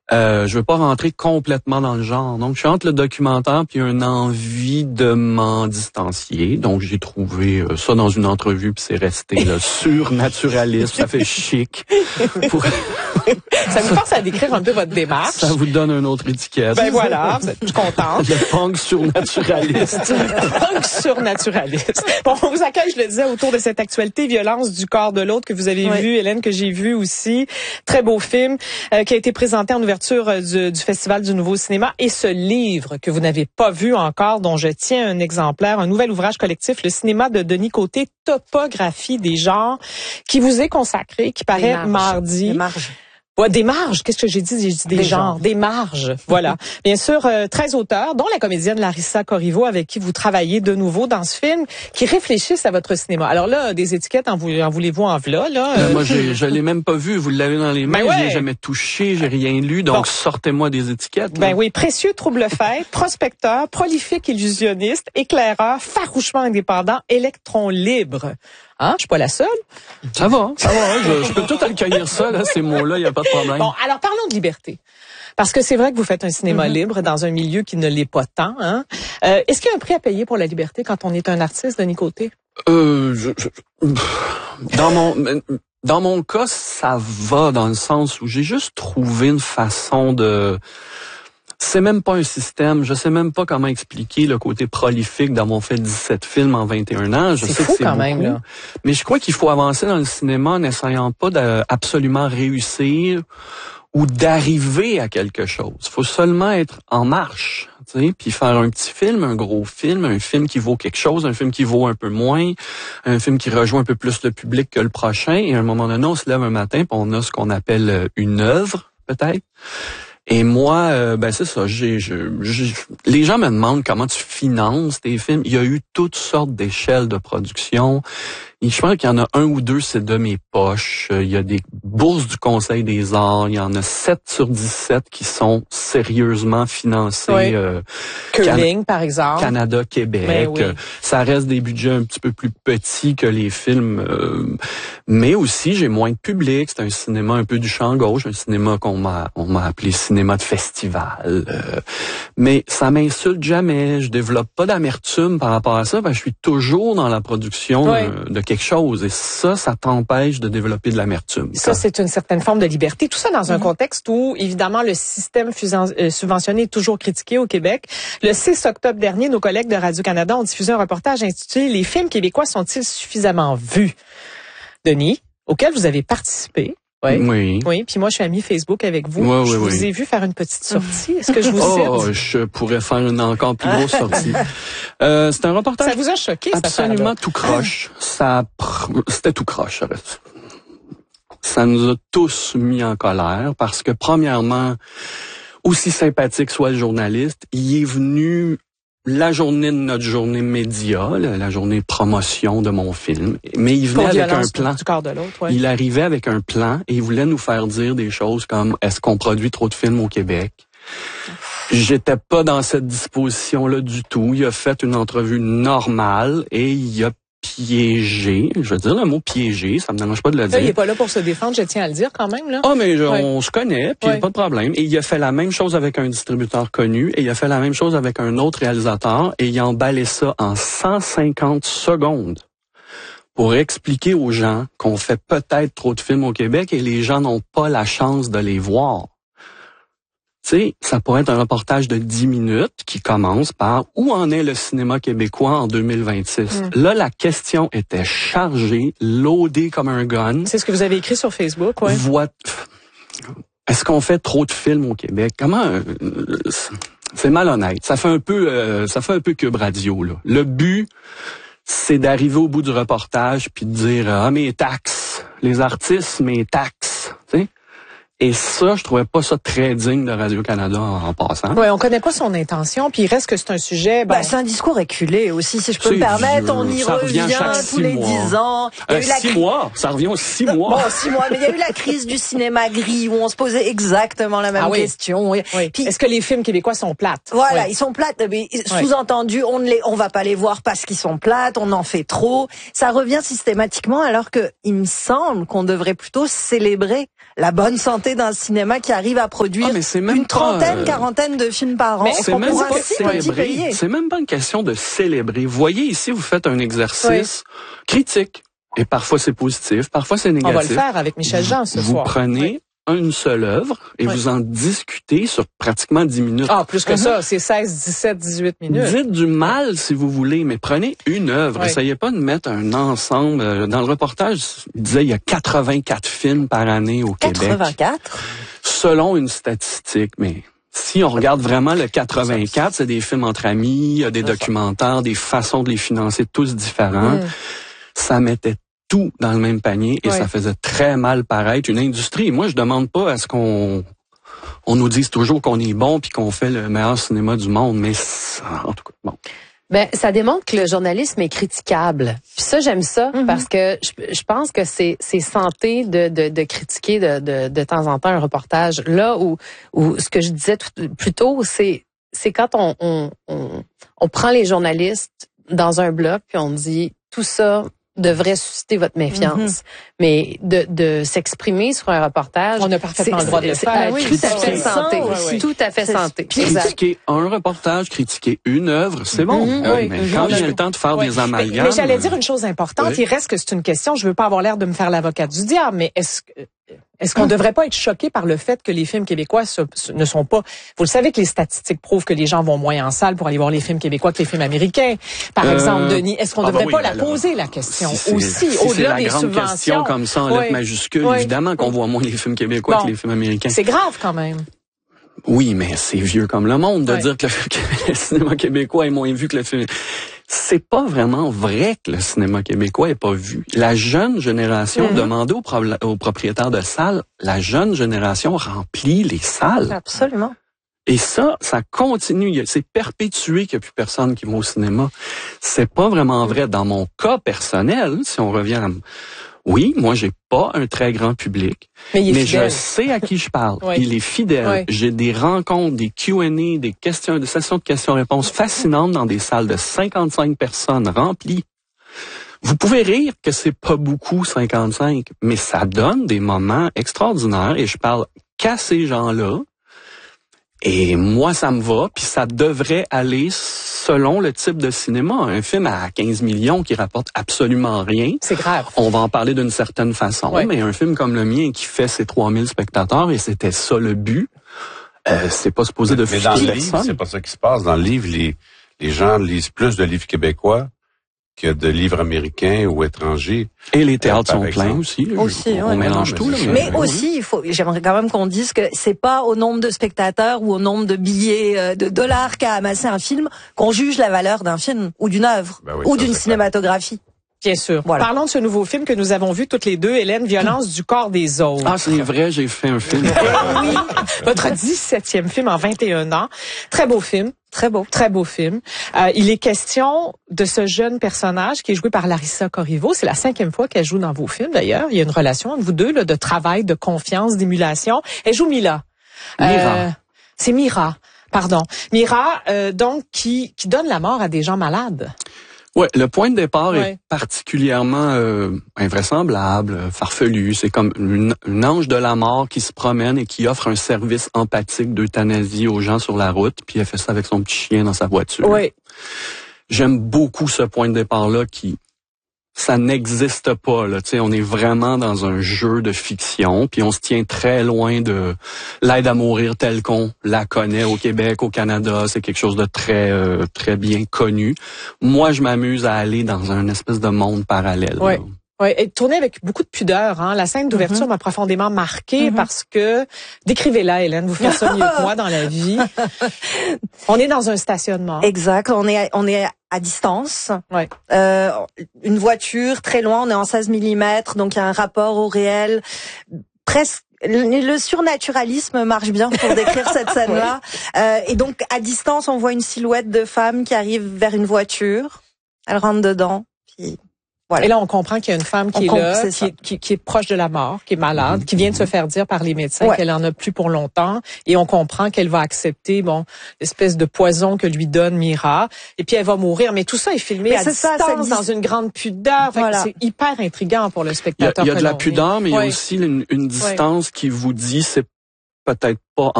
Je veux pas rentrer complètement dans le genre. Donc, je suis entre le documentaire puis une envie de m'en distancier. Donc, j'ai trouvé ça dans une entrevue puis c'est resté là, surnaturaliste. Ça fait chic. Ça vous force à décrire un peu votre démarche. Ça vous donne une autre étiquette. Ben voilà, je suis contente. Le punk surnaturaliste. Le punk surnaturaliste. Bon, on vous accueille, je le disais, autour de cette actualité, Violence du corps de l'autre, que vous avez vu, Hélène, que j'ai vu aussi. Très beau film qui a été présenté en ouverture du Festival du Nouveau Cinéma. Et ce livre que vous n'avez pas vu encore, dont je tiens un exemplaire, un nouvel ouvrage collectif, Le cinéma de Denis Côté, Topographie des genres, qui vous est consacré, qui paraît mardi. Des marges. Ouais, des marges. Qu'est-ce que j'ai dit? J'ai dit des genres. Des marges. Voilà. Bien sûr, 13 auteurs, dont la comédienne Larissa Corriveau, avec qui vous travaillez de nouveau dans ce film, qui réfléchissent à votre cinéma. Alors là, des étiquettes, en voulez-vous en v'là, là? Moi, je l'ai même pas vu. Vous l'avez dans les mains. Je l'ai jamais touché. J'ai rien lu. Donc, sortez-moi des étiquettes. Ben oui. Précieux trouble-fête, prospecteur, prolifique illusionniste, éclaireur, farouchement indépendant, électron libre. Hein? Je suis pas la seule. Ça va. Je peux tout accueillir ça, là, ces mots-là, il n'y a pas de problème. Bon, alors parlons de liberté. Parce que c'est vrai que vous faites un cinéma libre dans un milieu qui ne l'est pas tant. Hein? Est-ce qu'il y a un prix à payer pour la liberté quand on est un artiste, Denis Côté? Dans mon cas, ça va dans le sens où j'ai juste trouvé une façon de... C'est même pas un système. Je sais même pas comment expliquer le côté prolifique d'avoir fait 17 films en 21 ans. Je sais que c'est quand beaucoup, même, là. Mais je crois qu'il faut avancer dans le cinéma en n'essayant pas d'absolument réussir ou d'arriver à quelque chose. Il faut seulement être en marche, tu sais, puis faire un petit film, un gros film, un film qui vaut quelque chose, un film qui vaut un peu moins, un film qui rejoint un peu plus le public que le prochain. Et à un moment donné, on se lève un matin, puis on a ce qu'on appelle une œuvre, peut-être. Et moi, c'est ça. Les gens me demandent comment tu finances tes films. Il y a eu toutes sortes d'échelles de production. Et je pense qu'il y en a un ou deux, c'est de mes poches. Il y a des bourses du Conseil des arts. Il y en a 7 sur 17 qui sont sérieusement financées. Oui. Curling, par exemple. Canada, Québec. Oui. Ça reste des budgets un petit peu plus petits que les films. Mais aussi, j'ai moins de public. C'est un cinéma un peu du champ gauche. Un cinéma on m'a appelé cinéma de festival. Mais ça m'insulte jamais. Je développe pas d'amertume par rapport à ça. Je suis toujours dans la production de quelque chose. Et ça t'empêche de développer de l'amertume. Ça, c'est une certaine forme de liberté. Tout ça dans un contexte où, évidemment, le système subventionné est toujours critiqué au Québec. Le 6 octobre dernier, nos collègues de Radio-Canada ont diffusé un reportage intitulé « Les films québécois sont-ils suffisamment vus ?» Denis, auquel vous avez participé. Oui. Puis moi, je suis amie Facebook avec vous. Je vous ai vu faire une petite sortie. Est-ce que je vous cite? Je pourrais faire une encore plus grosse sortie. C'est un reportage. Ça vous a choqué, ça? Absolument tout croche. C'était tout croche. Ça nous a tous mis en colère parce que, premièrement, aussi sympathique soit le journaliste, il est venu la journée de notre journée média, la journée de promotion de mon film. Mais il venait avec un plan. Du corps de l'autre, Il arrivait avec un plan et il voulait nous faire dire des choses comme « Est-ce qu'on produit trop de films au Québec? » J'étais pas dans cette disposition-là du tout. Il a fait une entrevue normale et il a piégé. Je veux dire le mot piégé, ça me dérange pas de le dire. Il est pas là pour se défendre, je tiens à le dire quand même, là. On se connaît, puis pas de problème. Et il a fait la même chose avec un distributeur connu, et il a fait la même chose avec un autre réalisateur, et il a emballé ça en 150 secondes pour expliquer aux gens qu'on fait peut-être trop de films au Québec et les gens n'ont pas la chance de les voir. Tu sais, ça pourrait être un reportage de 10 minutes qui commence par « Où en est le cinéma québécois en 2026 ?» Là, la question était chargée, loadée comme un gun. C'est ce que vous avez écrit sur Facebook, Est-ce qu'on fait trop de films au Québec? Comment... c'est malhonnête. Ça fait un peu Cube Radio, là. Le but, c'est d'arriver au bout du reportage puis de dire « mes taxes, les artistes, mes taxes. » Tu sais? Et ça, je trouvais pas ça très digne de Radio-Canada en passant. Oui, on connaît pas son intention, puis il reste que c'est un sujet... c'est un discours éculé aussi, si je peux me permettre. On y revient tous les 10 ans. 6 mois, ça revient aux 6 mois. 6 mois, mais il y a eu la crise du cinéma gris où on se posait exactement la même question. Puis, est-ce que les films québécois sont plates? Voilà, ils sont plates, mais sous-entendu, on va pas les voir parce qu'ils sont plates, on en fait trop. Ça revient systématiquement alors que il me semble qu'on devrait plutôt célébrer la bonne santé santé d'un cinéma qui arrive à produire une trentaine, quarantaine de films par an. C'est même pas célébrer. C'est même pas une question de célébrer. Vous voyez ici, vous faites un exercice critique. Et parfois c'est positif, parfois c'est négatif. On va le faire avec Michel Jean ce soir. Vous prenez une seule œuvre et vous en discutez sur pratiquement 10 minutes. Ah, plus que ça, c'est 16, 17, 18 minutes. Dites du mal si vous voulez, mais prenez une œuvre. Essayez pas de mettre un ensemble. Dans le reportage, il disait il y a 84 films par année au Québec. 84? Selon une statistique, mais... Si on regarde vraiment le 84, c'est des films entre amis, il y a des documentaires, des façons de les financer, tous différents. Ça mettait tout dans le même panier et ça faisait très mal paraître une industrie. Moi, je demande pas à ce qu'on nous dise toujours qu'on est bon puis qu'on fait le meilleur cinéma du monde, mais en tout cas, bon. Ben, ça démontre que le journalisme est critiquable. Puis ça, j'aime ça parce que je pense que c'est santé de critiquer de temps en temps un reportage. Là où ce que je disais plus tôt, c'est quand on prend les journalistes dans un bloc puis on dit tout ça devrait susciter votre méfiance. Mais de s'exprimer sur un reportage... On a parfaitement le droit de le faire. Tout à fait santé. Tout à fait santé. Critiquer un reportage, critiquer une œuvre, c'est bon. Mais quand j'ai le temps de faire des amalgames... Mais j'allais dire une chose importante. Il reste que c'est une question, je veux pas avoir l'air de me faire l'avocat du diable, mais est-ce qu'on devrait pas être choqué par le fait que les films québécois ne sont pas... Vous le savez que les statistiques prouvent que les gens vont moins en salle pour aller voir les films québécois que les films américains. Par exemple, Denis, est-ce qu'on devrait pas la poser, la question aussi, au-delà des subventions? Question comme ça en lettres majuscules, évidemment qu'on voit moins les films québécois que les films américains. C'est grave quand même. Oui, mais c'est vieux comme le monde de dire que le cinéma québécois est moins vu que le film... C'est pas vraiment vrai que le cinéma québécois est pas vu. La jeune génération, demandez aux propriétaires de salles, la jeune génération remplit les salles. Absolument. Et ça continue. C'est perpétué qu'il n'y a plus personne qui va au cinéma. C'est pas vraiment vrai. Dans mon cas personnel, si on revient à... Oui, moi, j'ai pas un très grand public, mais je sais à qui je parle. Il est fidèle. J'ai des rencontres, des Q&A, des sessions de questions-réponses fascinantes dans des salles de 55 personnes remplies. Vous pouvez rire que c'est pas beaucoup 55, mais ça donne des moments extraordinaires et je parle qu'à ces gens-là. Et moi, ça me va, puis ça devrait aller selon le type de cinéma. Un film à 15 millions qui rapporte absolument rien. C'est grave. On va en parler d'une certaine façon, mais un film comme le mien qui fait ses 3000 spectateurs, et c'était ça le but, c'est pas supposé de ficher personne. Mais dans le livre, c'est pas ça qui se passe. Dans le livre, les gens lisent plus de livres québécois que de livres américains ou étrangers. Et les théâtres sont pleins aussi. On mélange tout. Mais aussi, j'aimerais quand même qu'on dise que c'est pas au nombre de spectateurs ou au nombre de billets de dollars qu'a amassé un film qu'on juge la valeur d'un film ou d'une œuvre ou d'une cinématographie. Bien sûr. Voilà. Parlons de ce nouveau film que nous avons vu toutes les deux, Hélène, Violence du corps des autres. Ah, c'est vrai, j'ai fait un film. Oui, votre 17e film en 21 ans. Très beau film. Très beau film. Il est question de ce jeune personnage qui est joué par Larissa Corriveau. C'est la 5e fois qu'elle joue dans vos films, d'ailleurs. Il y a une relation entre vous deux, là, de travail, de confiance, d'émulation. Elle joue Mila. C'est Mira. Pardon. Mira, donc, qui donne la mort à des gens malades. Ouais, le point de départ est particulièrement invraisemblable, farfelu. C'est comme une ange de la mort qui se promène et qui offre un service empathique d'euthanasie aux gens sur la route, puis elle fait ça avec son petit chien dans sa voiture. Oui. J'aime beaucoup ce point de départ-là ça n'existe pas, là. Tu sais, on est vraiment dans un jeu de fiction, puis on se tient très loin de l'aide à mourir telle qu'on la connaît au Québec, au Canada. C'est quelque chose de très, très bien connu. Moi, je m'amuse à aller dans un espèce de monde parallèle. Oui. Oui, et tourné avec beaucoup de pudeur. Hein. La scène d'ouverture m'a profondément marquée parce que... Décrivez-la, Hélène, vous faites ça mieux que moi dans la vie. On est dans un stationnement. Exact, on est à distance. Ouais. Une voiture, très loin, on est en 16 mm, donc il y a un rapport au réel. Presque... Le surnaturalisme marche bien pour décrire cette scène-là. Et donc, à distance, on voit une silhouette de femme qui arrive vers une voiture. Elle rentre dedans, puis... Voilà. Et là, on comprend qu'il y a une femme qui est là, qui est proche de la mort, qui est malade, qui vient de se faire dire par les médecins qu'elle en a plus pour longtemps. Et on comprend qu'elle va accepter, l'espèce de poison que lui donne Mira. Et puis elle va mourir. Mais tout ça est filmé à distance, dans une grande pudeur. Voilà. C'est hyper intriguant pour le spectateur. Il y a de la pudeur, mais il y a aussi une distance qui vous dit c'est peut-être pas